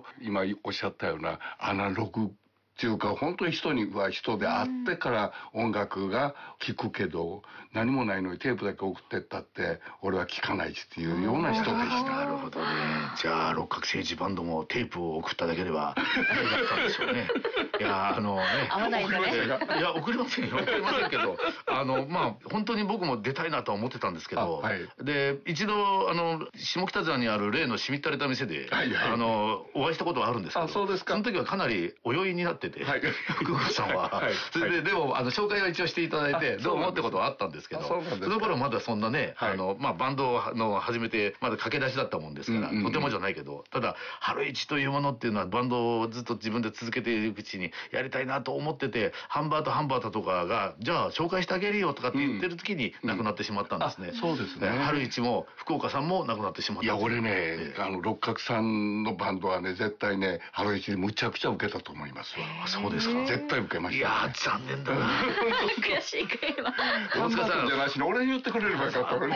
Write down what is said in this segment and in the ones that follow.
今おっしゃったようなアナログっていうか、本当に人には人で会ってから音楽が聴くけど、何もないのにテープだけ送ってったって俺は聴かないっていうような人でした。 なるほどね。じゃあ六角精児バンドもテープを送っただけではダメだったんでしょうね。いや合わないんだね。 いや送りませんよ、送りませんけど、本当に僕も出たいなとは思ってたんですけど、で一度下北沢にある例のしみったれた店でお会いしたことはあるんですけど、 そうですか。 その時はかなりお酔いになってて、福岡さんはそれででも紹介は一応していただいてどうもってことはあったんですけど、その頃まだそんなねバンドを始めてまだ駆け出しだったもんですから、とてもじゃないけど、ただ春一というものっていうのはバンドをずっと自分で続けているうちにやりたいなと思ってて、ハンバートとかがじゃあ紹介してあげるよとかって言ってる時に亡くなってしまったんですね。 そうですね。 春一も福岡さんも亡くなってしまった。 いや俺ね、六角さんのバンドはね絶対ね春一にむちゃくちゃ受けたと思いますわ。 そうですか。 絶対受けました。 いや残念だな。 悔しい悔しい。 大塚さんじゃないし、俺に言ってくれればよかったのに。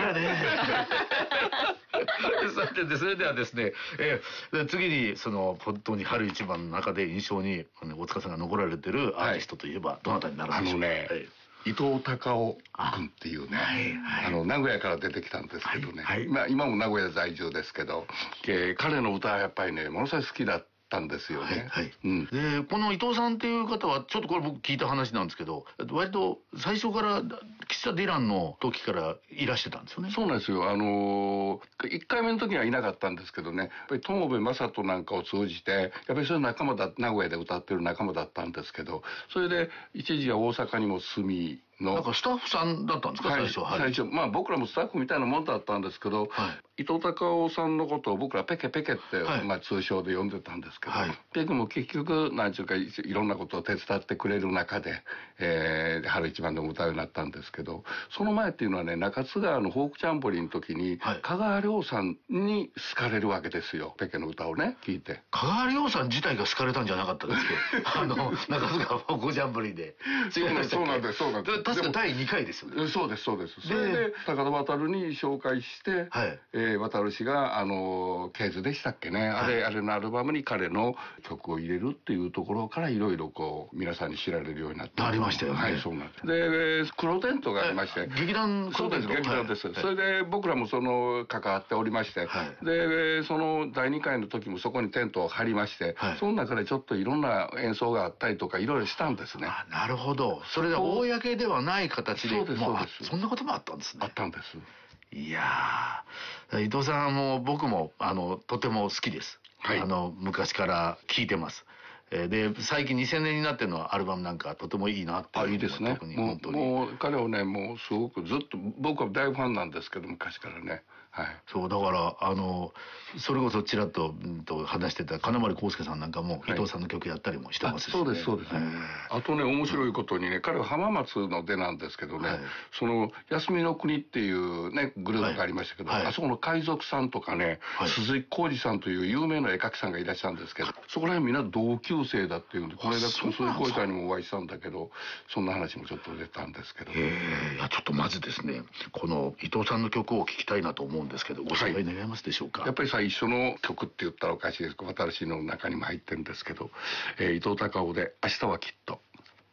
それではですね、次に本当に春一番の中で印象に大塚さんが残られてるアーティストといえばどなたになるんでしょうか。 伊藤孝夫君っていうね、名古屋から出てきたんですけどね、今も名古屋在住ですけど、彼の歌はやっぱりねものすごい好きだったんですよね。 でこの伊藤さんっていう方はちょっとこれ僕聞いた話なんですけど、割と最初から喫茶ディランの時からいらしてたんですよね。 そうなんですよ。1回目の時にはいなかったんですけどね、やっぱり友部正人なんかを通じてやっぱりそういう仲間だ、名古屋で歌ってる仲間だったんですけど、それで一時は大阪にも住みのなんかスタッフさんだったんですか、最初。 最初僕らもスタッフみたいなもんだったんですけど、伊藤孝夫さんのことを僕らペケペケって、通称で呼んでたんですけど、ペケも結局なんちゅうかいろんなことを手伝ってくれる中で、春一番でも歌うようになったんですけど、その前っていうのはね、中津川のフォークチャンボリーの時に、香川亮さんに好かれるわけですよ、ペケの歌をね聞いて。 香川亮さん自体が好かれたんじゃなかったですけど、中津川フォークチャンボリーで。 そうなんです。 確か第2回ですよね。 そうです。それで高田渡に紹介して、渡氏がケーズでしたっけね、あれのアルバムに彼の曲を入れるっていうところからいろいろこう皆さんに知られるようになって。 ありましたよね。 そうなんです。で黒テントがありまして、 劇団そうです、劇団です。それで僕らも関わっておりまして、でその第2回の時もそこにテントを張りまして、その中でちょっといろんな演奏があったりとかいろいろしたんですね。 なるほど。それで公ではない形で。 そうです。 そんなこともあったんですね。 あったんです。 いや伊藤さんも僕もとても好きです。昔から聴いてます。で最近2000年になってのアルバムなんかとてもいいなって。 いいですね。もう彼はねもうすごくずっと僕は大ファンなんですけど昔からね。 そうだからそれこそちらっと話してた金丸康介さんなんかも伊藤さんの曲やったりもしてますしね。 そうです。あとね面白いことにね、彼は浜松の出なんですけどね、その休みの国っていうねグループがありましたけど、あそこの海賊さんとかね、鈴木浩二さんという有名な絵描きさんがいらっしゃるんですけど、そこら辺みんな同級生だっていうんで、この間鈴木浩二さんにもお会いしたんだけど、そんな話もちょっと出たんですけど。 いやちょっとまずですね、この伊藤さんの曲を聴きたいなと思うんですけど、ご紹介願えますでしょうか。 やっぱり最初の曲って言ったらおかしいですけど、私の中にも入ってるんですけど、伊藤孝夫で明日はきっと。